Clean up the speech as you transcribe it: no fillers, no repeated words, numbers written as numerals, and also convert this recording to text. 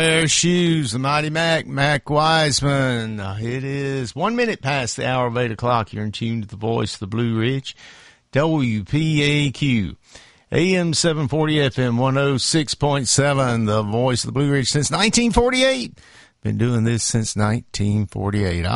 Their shoes, the Mighty Mac Wiseman. It is 1 minute past the hour of 8 o'clock. You're in tune to the voice of the Blue Ridge, WPAQ, AM 740, FM 106.7, the voice of the Blue Ridge since 1948. Been doing this since 1948.